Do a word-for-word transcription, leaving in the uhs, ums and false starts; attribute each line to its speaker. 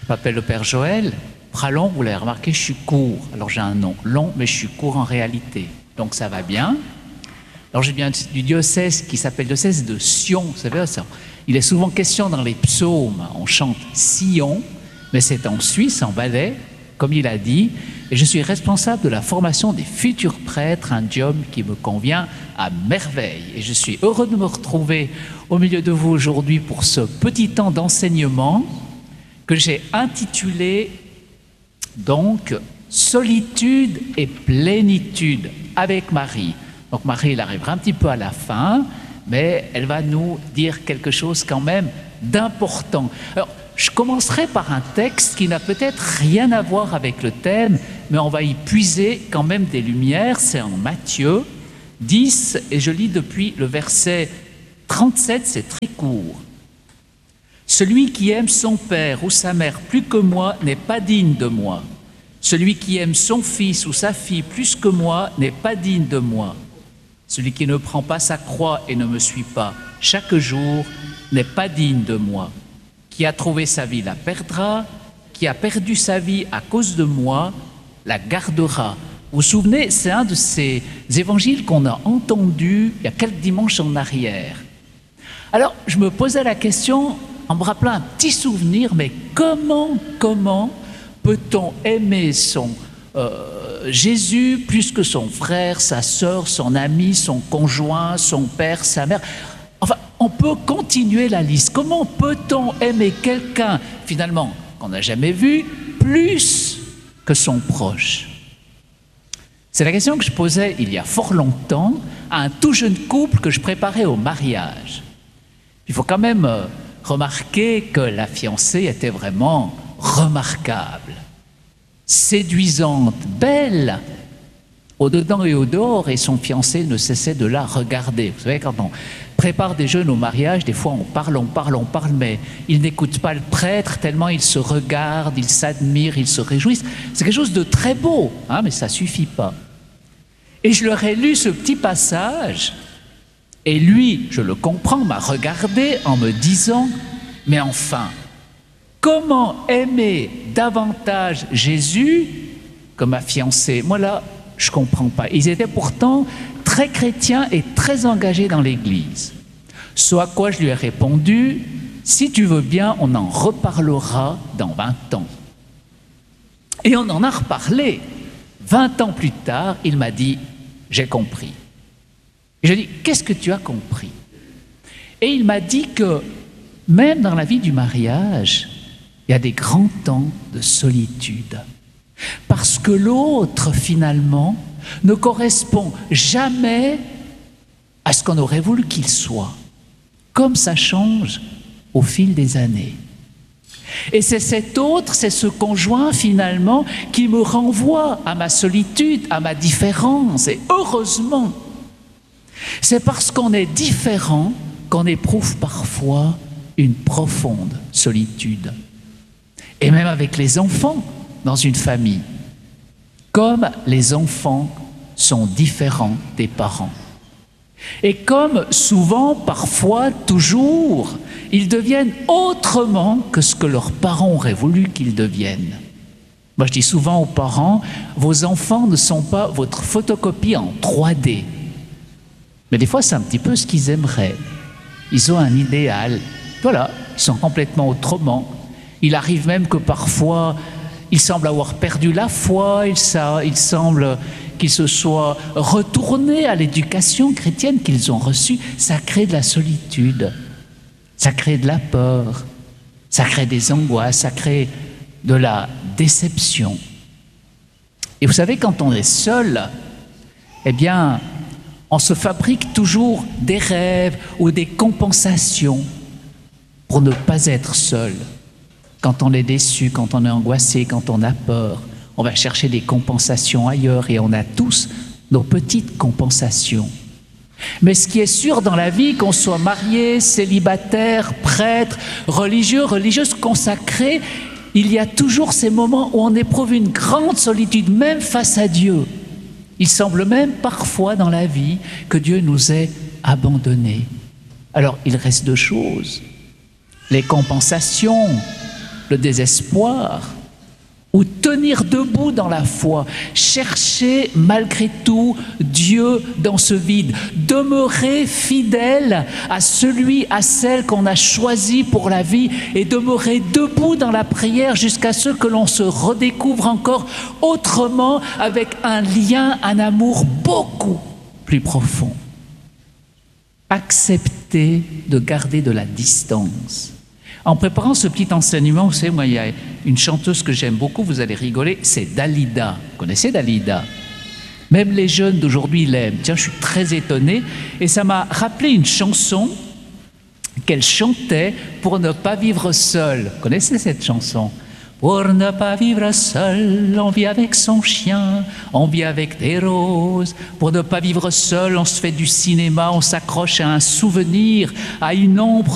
Speaker 1: Je m'appelle le Père Joël. Pralong, vous l'avez remarqué, je suis court. Alors j'ai un nom long, mais je suis court en réalité. Donc ça va bien. Alors je viens du diocèse qui s'appelle diocèse de Sion. Vous savez ça? Il est souvent question dans les psaumes, on chante Sion, mais c'est en Suisse, en Valais, comme il a dit. Et je suis responsable de la formation des futurs prêtres, un job qui me convient à merveille. Et je suis heureux de me retrouver au milieu de vous aujourd'hui pour ce petit temps d'enseignement que j'ai intitulé donc « Solitude et plénitude » avec Marie. Donc Marie, elle arrivera un petit peu à la fin, mais elle va nous dire quelque chose quand même d'important. Alors, je commencerai par un texte qui n'a peut-être rien à voir avec le thème, mais on va y puiser quand même des lumières. C'est en Matthieu dix, et je lis depuis le verset trente-sept, c'est très court. « Celui qui aime son père ou sa mère plus que moi n'est pas digne de moi. Celui qui aime son fils ou sa fille plus que moi n'est pas digne de moi. Celui qui ne prend pas sa croix et ne me suit pas chaque jour n'est pas digne de moi. Qui a trouvé sa vie la perdra, qui a perdu sa vie à cause de moi la gardera. » Vous vous souvenez, c'est un de ces évangiles qu'on a entendu il y a quelques dimanches en arrière. Alors, je me posais la question en me rappelant un petit souvenir, mais comment, comment peut-on aimer son euh, Jésus plus que son frère, sa sœur, son ami, son conjoint, son père, sa mère? Enfin, on peut continuer la liste. Comment peut-on aimer quelqu'un, finalement, qu'on n'a jamais vu, plus que son proche? C'est la question que je posais il y a fort longtemps à un tout jeune couple que je préparais au mariage. Il faut quand même euh, remarquer que la fiancée était vraiment remarquable, séduisante, belle, au-dedans et au-dehors, et son fiancé ne cessait de la regarder. Vous savez, quand on prépare des jeunes au mariage, des fois on parle, on parle, on parle, mais ils n'écoutent pas le prêtre tellement ils se regardent, ils s'admirent, ils se réjouissent. C'est quelque chose de très beau, hein, mais ça ne suffit pas. Et je leur ai lu ce petit passage, et lui, je le comprends, m'a regardé en me disant « Mais enfin, comment aimer davantage Jésus que ma fiancée ?» Moi là, je ne comprends pas. Ils étaient pourtant très chrétiens et très engagés dans l'Église. Ce à quoi je lui ai répondu « Si tu veux bien, on en reparlera dans vingt ans. » Et on en a reparlé. vingt ans plus tard, il m'a dit « J'ai compris. » Et je lui ai dit « Qu'est-ce que tu as compris ?» Et il m'a dit que même dans la vie du mariage, il y a des grands temps de solitude. Parce que l'autre, finalement, ne correspond jamais à ce qu'on aurait voulu qu'il soit. Comme ça change au fil des années. Et c'est cet autre, c'est ce conjoint, finalement, qui me renvoie à ma solitude, à ma différence. Et heureusement, c'est parce qu'on est différent qu'on éprouve parfois une profonde solitude. Et même avec les enfants dans une famille, comme les enfants sont différents des parents. Et comme souvent, parfois, toujours, ils deviennent autrement que ce que leurs parents auraient voulu qu'ils deviennent. Moi, je dis souvent aux parents, vos enfants ne sont pas votre photocopie en trois D. Mais des fois, c'est un petit peu ce qu'ils aimeraient. Ils ont un idéal. Voilà, ils sont complètement autrement. Il arrive même que parfois, ils semblent avoir perdu la foi, il, ça, il semble qu'ils se soient retournés à l'éducation chrétienne qu'ils ont reçue. Ça crée de la solitude, ça crée de la peur, ça crée des angoisses, ça crée de la déception. Et vous savez, quand on est seul, eh bien, on se fabrique toujours des rêves ou des compensations pour ne pas être seul. Quand on est déçu, quand on est angoissé, quand on a peur, on va chercher des compensations ailleurs et on a tous nos petites compensations. Mais ce qui est sûr dans la vie, qu'on soit marié, célibataire, prêtre, religieux, religieuse, consacré, il y a toujours ces moments où on éprouve une grande solitude, même face à Dieu. Il semble même parfois dans la vie que Dieu nous ait abandonnés. Alors, il reste deux choses. Les compensations le désespoir, ou tenir debout dans la foi, chercher malgré tout Dieu dans ce vide, demeurer fidèle à celui, à celle qu'on a choisi pour la vie et demeurer debout dans la prière jusqu'à ce que l'on se redécouvre encore autrement avec un lien, un amour beaucoup plus profond. Accepter de garder de la distance. En préparant ce petit enseignement, vous savez, moi, il y a une chanteuse que j'aime beaucoup, vous allez rigoler, c'est Dalida. Vous connaissez Dalida? Même les jeunes d'aujourd'hui l'aiment. Tiens, je suis très étonné. Et ça m'a rappelé une chanson qu'elle chantait pour ne pas vivre seule. Vous connaissez cette chanson? Pour ne pas vivre seul, on vit avec son chien, on vit avec des roses. Pour ne pas vivre seul, on se fait du cinéma, on s'accroche à un souvenir, à une ombre